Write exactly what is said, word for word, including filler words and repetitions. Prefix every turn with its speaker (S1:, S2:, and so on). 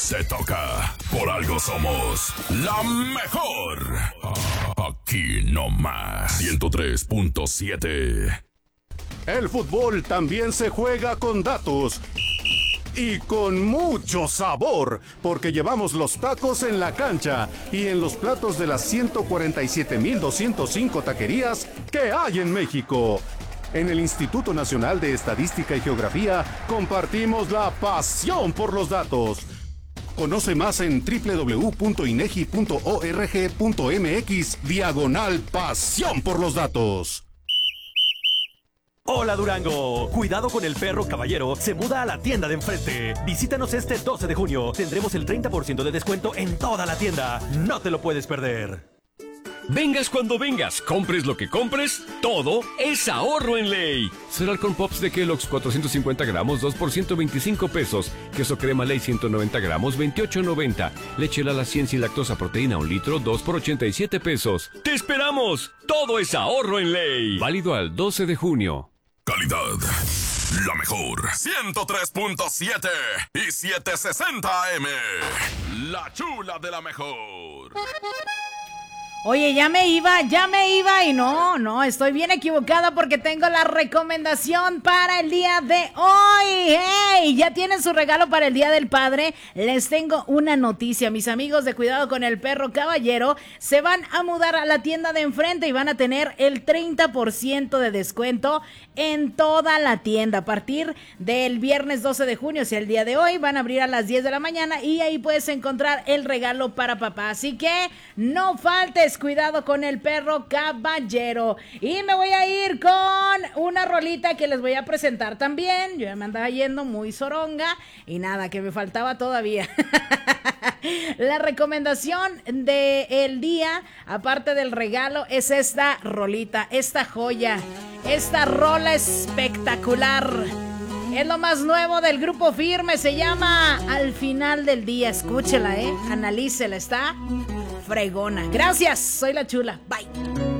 S1: Se toca. Por algo somos la mejor. Aquí no más. ciento tres punto siete.
S2: El fútbol también se juega con datos. Y con mucho sabor, porque llevamos los tacos en la cancha y en los platos de las ciento cuarenta y siete mil doscientos cinco taquerías que hay en México. En el Instituto Nacional de Estadística y Geografía compartimos la pasión por los datos. Conoce más en doble u doble u doble u punto inegi punto org punto mx diagonal pasión por los datos.
S3: Hola Durango, cuidado con el perro caballero, se muda a la tienda de enfrente. Visítanos este doce de junio, tendremos el treinta por ciento de descuento en toda la tienda, no te lo puedes perder.
S4: Vengas cuando vengas, compres lo que compres, todo es ahorro en Ley. Cereal con Pops de Kellogg's cuatrocientos cincuenta gramos, dos por ciento veinticinco pesos. Queso crema Ley ciento noventa gramos, veintiocho noventa. Leche Lala cien sin lactosa proteína un litro, dos por ochenta y siete pesos. ¡Te esperamos! Todo es ahorro en Ley. Válido al doce de junio.
S1: Calidad, la mejor. ciento tres punto siete y setecientos sesenta A M. La chula de la mejor.
S5: Oye, ya me iba, ya me iba y no, no, estoy bien equivocada porque tengo la recomendación para el día de hoy. ¡Hey! ¿Ya tienen su regalo para el Día del Padre? Les tengo una noticia. Mis amigos de Cuidado con el Perro Caballero se van a mudar a la tienda de enfrente y van a tener el treinta por ciento de descuento en toda la tienda. A partir del viernes doce de junio, o sea, el día de hoy, van a abrir a las diez de la mañana y ahí puedes encontrar el regalo para papá. Así que no faltes. Cuidado con el Perro Caballero. Y me voy a ir con una rolita que les voy a presentar también. Yo ya me andaba yendo muy zoronga y nada, que me faltaba todavía. La recomendación del día, aparte del regalo, es esta rolita, esta joya, esta rola espectacular. Es lo más nuevo del Grupo Firme, se llama Al Final del Día. Escúchela, eh, analícela, está fregona. Gracias, soy la Chula. Bye.